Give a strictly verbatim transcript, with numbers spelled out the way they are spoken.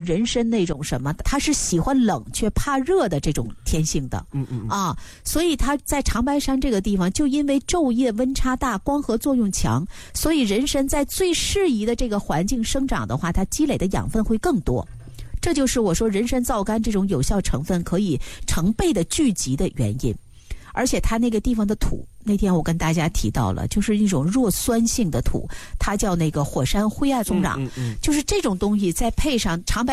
人参那种什么，它是喜欢冷却怕热的这种天性的。 嗯嗯啊，所以它在长白山这个地方，就因为昼夜温差大，光合作用强，所以人参在最适宜的这个环境生长的话，它积累的养分会更多。这就是我说人参皂苷这种有效成分可以成倍的聚集的原因。而且它那个地方的土，那天我跟大家提到了，就是一种弱酸性的土，它叫那个火山灰啊，宗长， 嗯嗯嗯就是这种东西再配上长白